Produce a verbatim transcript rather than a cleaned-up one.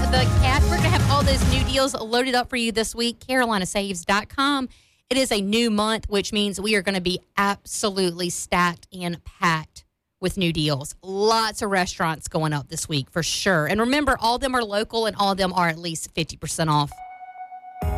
the cat. We're going to have all those new deals loaded up for you this week. Carolina Saves dot com. It is a new month, which means we are going to be absolutely stacked and packed with new deals. Lots of restaurants going up this week for sure. And remember, all of them are local and all of them are at least fifty percent off.